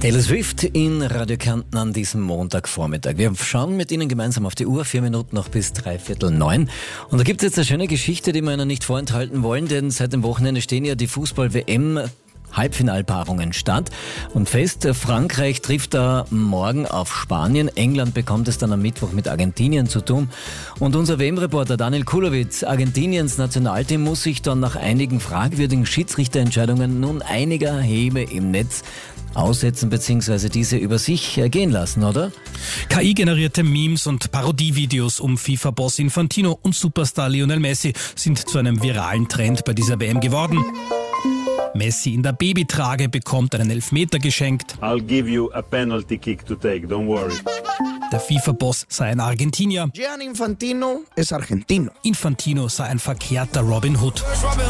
Taylor Swift in Radio Kärnten an diesem Montagvormittag. Wir schauen mit Ihnen gemeinsam auf die Uhr, 4 Minuten noch bis 8:45. Und da gibt es jetzt eine schöne Geschichte, die wir Ihnen nicht vorenthalten wollen, denn seit dem Wochenende stehen ja die Fußball-WM Halbfinalpaarungen statt. Und fest, Frankreich trifft da morgen auf Spanien. England bekommt es dann am Mittwoch mit Argentinien zu tun. Und unser WM-Reporter Daniel Kulowitz, Argentiniens Nationalteam muss sich dann nach einigen fragwürdigen Schiedsrichterentscheidungen nun einiger Häme im Netz aussetzen bzw. diese über sich ergehen lassen, oder? KI-generierte Memes und Parodievideos um FIFA-Boss Infantino und Superstar Lionel Messi sind zu einem viralen Trend bei dieser WM geworden. Messi in der Babytrage bekommt einen Elfmeter geschenkt. I'll give you a penalty kick to take, don't worry. Der FIFA-Boss sei ein Argentinier. Gianni Infantino es argentino. Infantino sei ein verkehrter Robin Hood.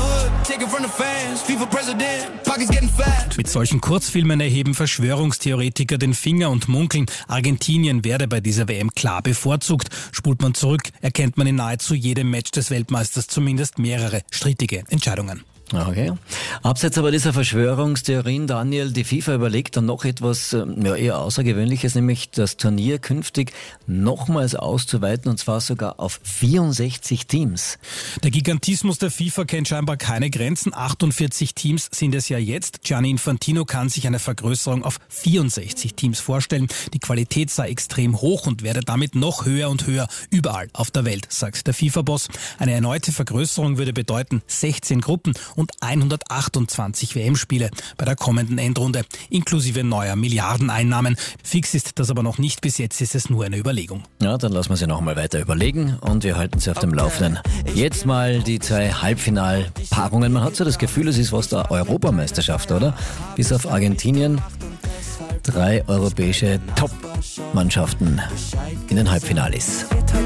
Mit solchen Kurzfilmen erheben Verschwörungstheoretiker den Finger und munkeln, Argentinien werde bei dieser WM klar bevorzugt. Spult man zurück, erkennt man in nahezu jedem Match des Weltmeisters zumindest mehrere strittige Entscheidungen. Okay. Abseits aber dieser Verschwörungstheorien, Daniel, die FIFA überlegt dann noch etwas eher Außergewöhnliches, nämlich das Turnier künftig nochmals auszuweiten, und zwar sogar auf 64 Teams. Der Gigantismus der FIFA kennt scheinbar keine Grenzen. 48 Teams sind es ja jetzt. Gianni Infantino kann sich eine Vergrößerung auf 64 Teams vorstellen. Die Qualität sei extrem hoch und werde damit noch höher und höher überall auf der Welt, sagt der FIFA-Boss. Eine erneute Vergrößerung würde bedeuten 16 Gruppen und 128 WM-Spiele bei der kommenden Endrunde, inklusive neuer Milliardeneinnahmen. Fix ist das aber noch nicht, bis jetzt ist es nur eine Überlegung. Ja, dann lassen wir sie noch mal weiter überlegen und wir halten sie auf dem Laufenden. Jetzt mal die 2 Halbfinalpaarungen. Man hat so das Gefühl, es ist was der Europameisterschaft, oder? Bis auf Argentinien 3 europäische Top-Mannschaften in den Halbfinales.